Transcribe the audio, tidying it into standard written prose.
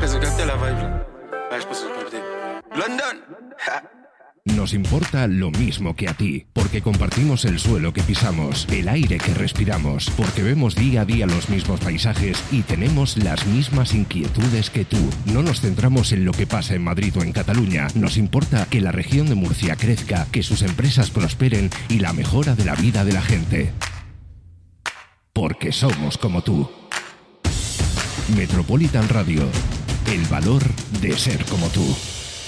Ils ont capté la vibe là. Ouais, je pense qu'ils ont capté. London. Nos importa lo mismo que a ti, porque compartimos el suelo que pisamos, el aire que respiramos, porque vemos día a día los mismos paisajes y tenemos las mismas inquietudes que tú. No nos centramos en lo que pasa en Madrid o en Cataluña. Nos importa que la región de Murcia crezca, que sus empresas prosperen y la mejora de la vida de la gente. Porque somos como tú. Metropolitan Radio. El valor de ser como tú.